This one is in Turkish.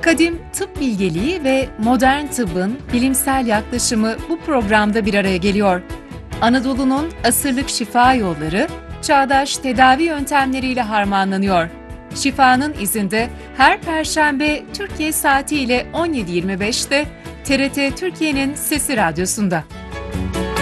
Kadim tıp bilgeliği ve modern tıbbın bilimsel yaklaşımı bu programda bir araya geliyor. Anadolu'nun asırlık şifa yolları, çağdaş tedavi yöntemleriyle harmanlanıyor. Şifanın izinde her Perşembe Türkiye saatiyle 17.25'te TRT Türkiye'nin Sesi Radyosu'nda.